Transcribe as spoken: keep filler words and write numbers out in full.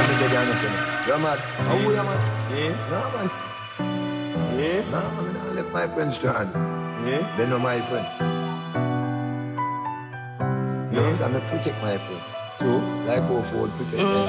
me dead and say, yo man, how are you man? Yeah. No man. Yeah. No man, I left my friends strand. Yeah. They know my friend. Yeah. No, so I protect my friend. True. Like how Ford protect them.